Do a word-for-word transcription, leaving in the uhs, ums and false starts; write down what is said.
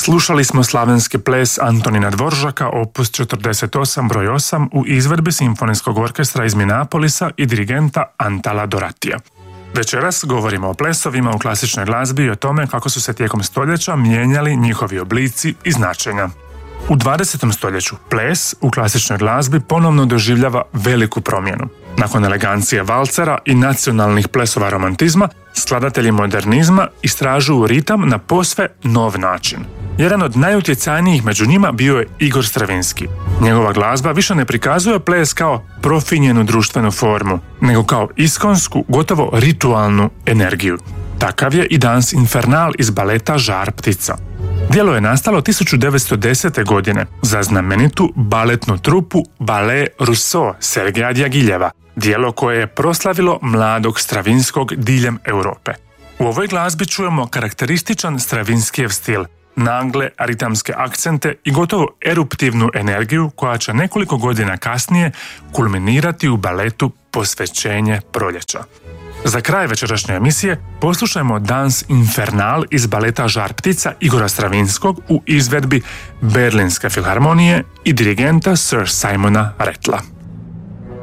Slušali smo slavenski ples Antonina Dvoržaka, opus četrdeset osam broj osam u izvedbi Simfonijskog orkestra iz Minneapolisa i dirigenta Antala Doratija. Večeras govorimo o plesovima u klasičnoj glazbi i o tome kako su se tijekom stoljeća mijenjali njihovi oblici i značenja. U dvadesetom stoljeću ples u klasičnoj glazbi ponovno doživljava veliku promjenu. Nakon elegancije valcera i nacionalnih plesova romantizma, skladatelji modernizma istražuju ritam na posve nov način. Jedan od najutjecajnijih među njima bio je Igor Stravinski. Njegova glazba više ne prikazuje ples kao profinjenu društvenu formu, nego kao iskonsku, gotovo ritualnu energiju. Takav je i Dans Infernal iz baleta Žar ptica. Djelo je nastalo tisuću devetsto desete. godine za znamenitu baletnu trupu Ballet Rousseau Sergeja Djagiljeva, djelo koje je proslavilo mladog Stravinskog diljem Europe. U ovoj glazbi čujemo karakterističan Stravinskijev stil, nagle ritamske akcente i gotovo eruptivnu energiju koja će nekoliko godina kasnije kulminirati u baletu Posvećenje proljeća. Za kraj večerašnje emisije poslušajmo Dans Infernal iz baleta Žar ptica Igora Stravinskog u izvedbi Berlinske filharmonije i dirigenta Sir Simona Rattla.